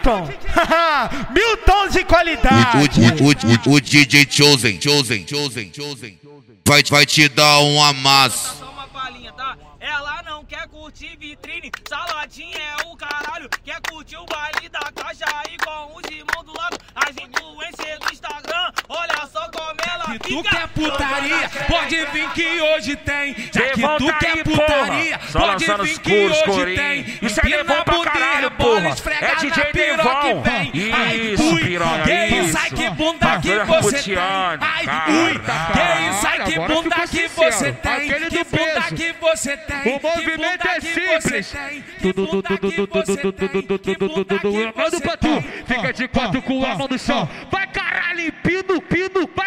Milton. 1000 tons de qualidade. O DJ Chosen vai te dar um amasso. Só uma palhinha, tá? Ela não quer curtir vitrine, saladinha é o caralho. Quer curtir o baile da caixa aí com os irmãos do lado. As influências do Instagram, olha só como ela Se fica. tu quer putaria, pode vir que hoje tem. Já que Levanta tu quer aí, putaria, porra. Só pode lançando vir os que curos, hoje corinho. tem. Isso é Devon pra caralho, porra. É DJ Devon. Isso, piranha, Que isso, isso. ai que bunda que Bagulho você tem. puteando, Ai, cara. ui, que isso, ai que Agora bunda ficou que sincero. você tem. Aquele Que do bunda peso. que você tem. O movimento é simples. Manda pra tu. Fica de quatro com a mão no chão. Vai caralho, pido, vai